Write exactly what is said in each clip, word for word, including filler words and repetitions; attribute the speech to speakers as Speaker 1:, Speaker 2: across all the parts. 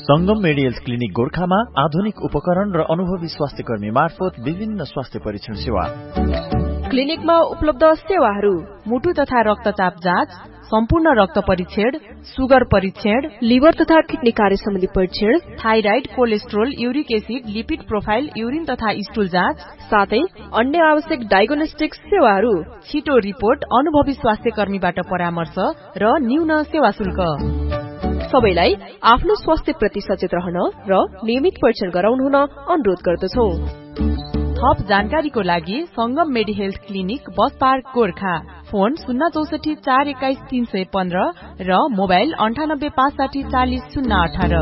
Speaker 1: संगम medical clinic गोरखामा आधुनिक उपकरण र अनुभवी स्वास्थ्य कर्मी मार्फत विभिन्न स्वास्थ्य परीक्षण सेवा।
Speaker 2: क्लिनिकमा उपलब्ध सेवाहरू मुटु तथा रक्तचाप जाँच, सम्पूर्ण रक्त परीक्षण, सुगर परीक्षण,
Speaker 3: लिभर तथा किडनी कार्य सम्बन्धी परीक्षण,
Speaker 2: thyroid, cholesterol, uric acid, lipid profile, urine तथा स्टुल जाँच,
Speaker 3: साथै अन्य आवश्यक डायग्नोस्टिक सेवाहरू,
Speaker 2: छिटो रिपोर्ट, अनुभवी स्वास्थ्य कर्मीबाट परामर्श र न्यून सेवा शुल्क।
Speaker 3: सबैलाई आफ्नो स्वास्थ्य प्रति सचेत रहन र नियमित परीक्षण गराउनु हुन अनुरोध गर्दछौ।
Speaker 2: थप जानकारीको लागि संगम मेडी health clinic bus park Gorkha, phone शून्य चौसठी चार एक्काइस तीन सय पन्ध्र र मोबाइल अन्ठानब्बे पाँच साठी चालिस शून्य अठार।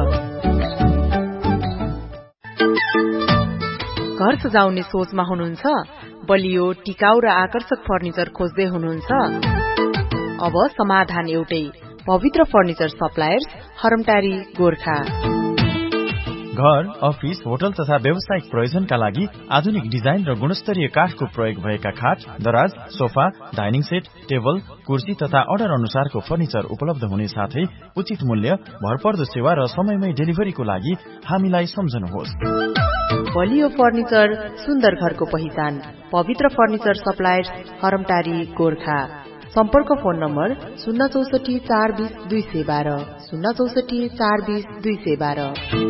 Speaker 2: घर सजाउने सोचमा हुनुहुन्छ? बलियो, टिकाउ र आकर्षक फर्निचर खोज्दै हुनुहुन्छ? अब समाधान एउटै, पवित्र फर्निचर सप्लायर्स, हरमटारी गोरखा।
Speaker 1: घर, अफिस, होटल तथा व्यावसायिक प्रयोजनका लागि आधुनिक डिजाइन र गुणस्तरीय काठको प्रयोग भएका खाट, दराज, सोफा, डाइनिङ सेट, टेबल, कुर्सी तथा अर्डर अनुसारको फर्निचर उपलब्ध हुने साथै उचित मूल्य, भरपर्दो सेवा र समयमै डेलिभरीको लागि हामीलाई सम्झनुहोस्।
Speaker 2: बलियो फर्निचर, सुन्दर घरको पहिचान, पवित्र फर्निचर सप्लायर्स, हरमटारी गोरखा। सम्पर्क फोन नम्बर शून्य चौसठी चार बीस दुई सय बाह्र, शून्य चौसठी चार बीस दुई सय बाह्र।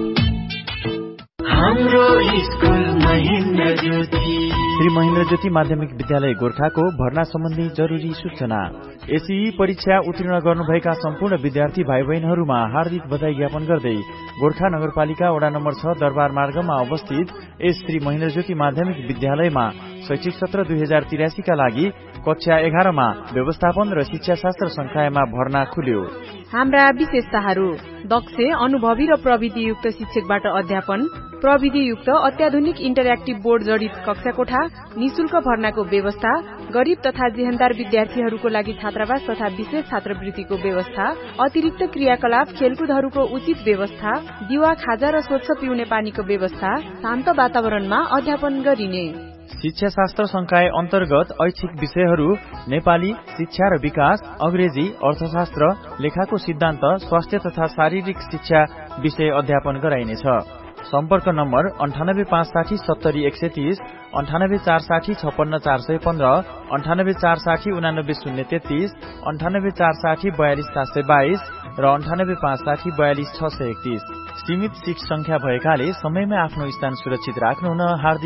Speaker 4: हाम्रो स्कुल महेन्द्र ज्योति
Speaker 1: श्री महेन्द्र ज्योति माध्यमिक विद्यालय गोरखाको भर्ना सम्बन्धी जरुरी सूचना। एसई परीक्षा उत्तीर्ण गर्नुभएका सम्पूर्ण विद्यार्थी भाइ बहिनीहरूमा हार्दिक बधाई ज्ञापन गर्दै गोरखा नगरपालिका वडा नम्बर छ दरबार मार्गमा अवस्थित एस श्री महेन्द्र ज्योति माध्यमिक विद्यालयमा शैक्षिक सत्र दुई हजार तिरासी का लागि कक्षा एघारमा व्यवस्थापन र शिक्षा शास्त्र संकायमा भर्ना खुल्यो।
Speaker 2: हाम्रा विशेषताहरू: दक्ष, अनुभवी र प्रविधियुक्त शिक्षकबाट अध्यापन, प्रविधियुक्त अत्याधुनिक इन्टरएक्टिभ बोर्ड जडित कक्षा कोठा, निशुल्क भर्नाको व्यवस्था, गरीब तथा जेहेन्दार विद्यार्थीहरूको लागि छात्रावास तथा विशेष छात्रवृत्तिको व्यवस्था, अतिरिक्त क्रियाकलाप, खेलकुदहरूको उचित व्यवस्था, दिवा, खाजा र स्वच्छ पिउने पानीको व्यवस्था, शान्त वातावरणमा अध्यापन गरिने।
Speaker 1: शिक्षा शास्त्र संकाय अन्तर्गत ऐच्छिक विषयहरू नेपाली, शिक्षा र विकास, अंग्रेजी, अर्थशास्त्र, लेखाको सिद्धान्त, स्वास्थ्य तथा शारीरिक शिक्षा विषय अध्यापन गराइनेछ। सम्पर्क नम्बर अन्ठानब्बे पाँच साठी सत्तरी एक सय तीस, अन्ठानब्बे चार साठी छप्पन्न चार सय पन्ध्र, अन्ठानब्बे चार साठी उनानब्बे शून्य तेत्तीस, अन्ठानब्बे चार साठी बयालिस सात सय बाइस र अन्ठानब्बे पाँच साठी बयालिस छ सय एकतीस। सीमित सीट संख्या भएकाले समयमा आफ्नो स्थान सुरक्षित राख्नुहुन हार्दिक